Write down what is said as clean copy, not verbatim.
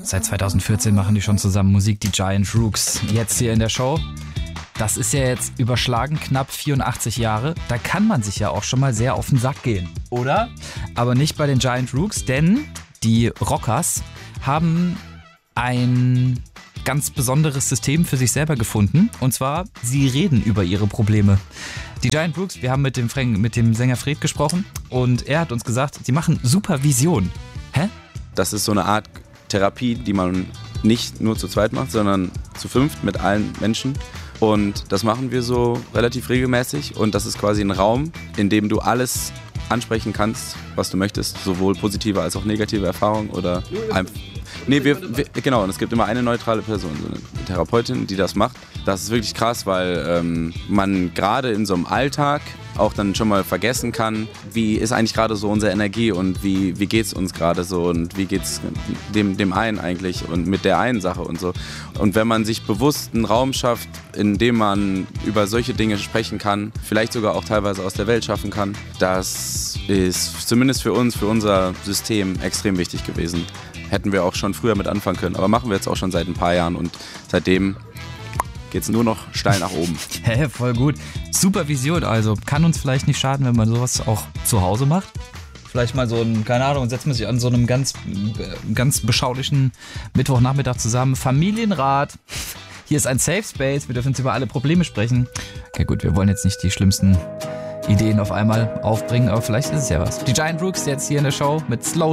Seit 2014 machen die schon zusammen Musik, die Giant Rooks. Jetzt hier in der Show. Das ist ja jetzt überschlagen knapp 84 Jahre. Da kann man sich ja auch schon mal sehr auf den Sack gehen, oder? Aber nicht bei den Giant Rooks, denn die Rockers haben ein ganz besonderes System für sich selber gefunden. Und zwar, sie reden über ihre Probleme. Die Giant Rooks, wir haben mit dem Sänger Fred gesprochen und er hat uns gesagt, sie machen Supervision. Hä? Das ist so eine Art Therapie, die man nicht nur zu zweit macht, sondern zu fünft mit allen Menschen. Und das machen wir so relativ regelmäßig. Und das ist quasi ein Raum, in dem du alles ansprechen kannst, was du möchtest. Sowohl positive als auch negative Erfahrungen oder einfach. Nee, genau, und es gibt immer eine neutrale Person, so eine Therapeutin, die das macht. Das ist wirklich krass, weil man gerade in so einem Alltag auch dann schon mal vergessen kann, wie ist eigentlich gerade so unsere Energie und wie geht's uns gerade so und wie geht's dem einen eigentlich und mit der einen Sache und so. Und wenn man sich bewusst einen Raum schafft, in dem man über solche Dinge sprechen kann, vielleicht sogar auch teilweise aus der Welt schaffen kann, das ist zumindest für uns, für unser System extrem wichtig gewesen. Hätten wir auch schon früher mit anfangen können, aber machen wir jetzt auch schon seit ein paar Jahren und seitdem geht's nur noch steil nach oben. Hä, voll gut. Supervision also. Kann uns vielleicht nicht schaden, wenn man sowas auch zu Hause macht. Vielleicht mal so ein, keine Ahnung, setzt man sich an so einem ganz beschaulichen Mittwochnachmittag zusammen. Familienrat. Hier ist ein Safe Space. Wir dürfen jetzt über alle Probleme sprechen. Okay, gut, wir wollen jetzt nicht die schlimmsten Ideen auf einmal aufbringen, aber vielleicht ist es ja was. Die Giant Rooks jetzt hier in der Show mit Slow